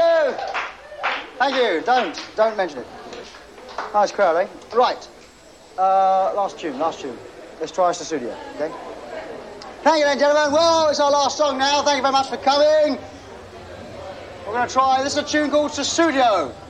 you. Thank you. Don't mention it. Nice crowd, eh? Right. Last tune. Let's try Sussudio, okay? Thank you then, gentlemen. Well, it's our last song now. Thank you very much for coming. We're going to try, this is a tune called Sussudio.